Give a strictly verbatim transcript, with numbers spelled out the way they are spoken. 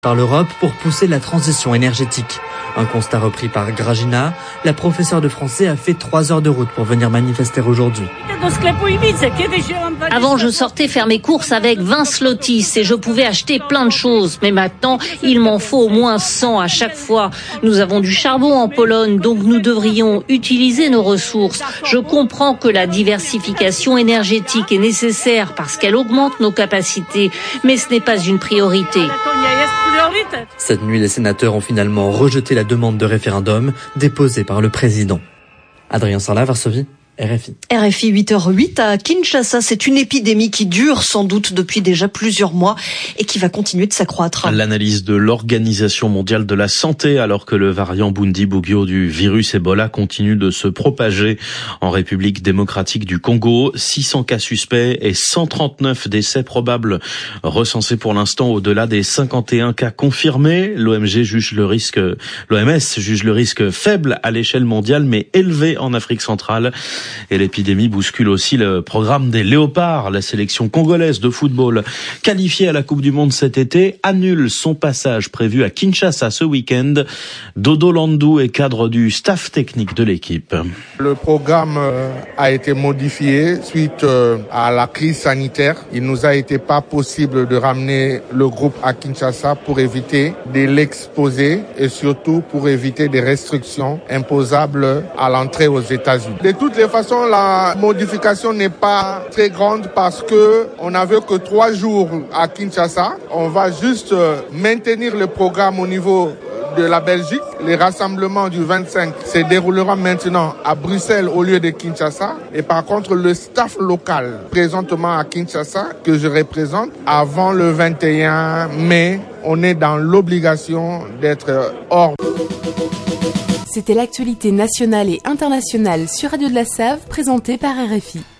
par l'Europe pour pousser la transition énergétique. Un constat repris par Gragina. La professeure de français a fait trois heures de route pour venir manifester aujourd'hui. Avant, je sortais faire mes courses avec vingt zlotys et je pouvais acheter plein de choses. Mais maintenant, il m'en faut au moins cent à chaque fois. Nous avons du charbon en Pologne, donc nous devrions utiliser nos ressources. Je comprends que la diversification énergétique est nécessaire parce qu'elle augmente nos capacités, mais ce n'est pas une priorité. Cette nuit, les sénateurs ont finalement rejeté la demande de référendum déposée par le président. Adrien Sarlat, Varsovie. R F I. R F I, huit heures huit à Kinshasa. C'est une épidémie qui dure sans doute depuis déjà plusieurs mois et qui va continuer de s'accroître. L'analyse de l'Organisation mondiale de la santé, alors que le variant Bundibugyo du virus Ebola continue de se propager en République démocratique du Congo. six cents cas suspects et cent trente-neuf décès probables recensés pour l'instant, au-delà des cinquante et un cas confirmés. L'O M G juge le risque, l'O M S juge le risque faible à l'échelle mondiale, mais élevé en Afrique centrale. Et l'épidémie bouscule aussi le programme des Léopards. La sélection congolaise de football, qualifiée à la Coupe du Monde cet été, annule son passage prévu à Kinshasa ce week-end. Dodo Landou est cadre du staff technique de l'équipe. Le programme a été modifié suite à la crise sanitaire. Il nous a été pas possible de ramener le groupe à Kinshasa pour éviter de l'exposer et surtout pour éviter des restrictions imposables à l'entrée aux États-Unis. De toutes les façon, la modification n'est pas très grande parce que on n'avait que trois jours à Kinshasa. On va juste maintenir le programme au niveau de la Belgique. Les rassemblements du vingt-cinq se dérouleront maintenant à Bruxelles au lieu de Kinshasa. Et par contre, le staff local présentement à Kinshasa, que je représente, avant le vingt et un mai, on est dans l'obligation d'être hors. C'était l'actualité nationale et internationale sur Radio de la Save, présentée par R F I.